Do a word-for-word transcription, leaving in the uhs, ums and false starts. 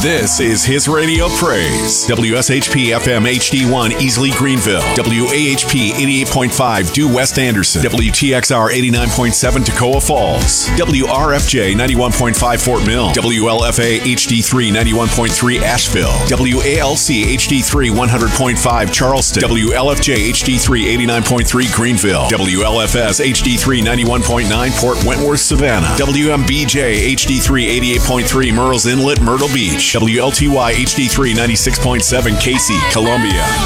This is His Radio Praise. W S H P F M H D one Easley Greenville. W A H P eighty-eight point five Due West Anderson. W T X R eighty-nine point seven Toccoa Falls. W R F J ninety-one point five Fort Mill. W L F A H D three ninety-one point three Asheville. W A L C H D three one hundred point five Charleston. W L F J H D three eighty-nine point three Greenville. W L F S H D three ninety-one point nine Port Wentworth Savannah. W M B J H D three eighty-eight point three Murrells Inlet Myrtle Beach. W L T Y H D three ninety-six point seven Casey, Columbia.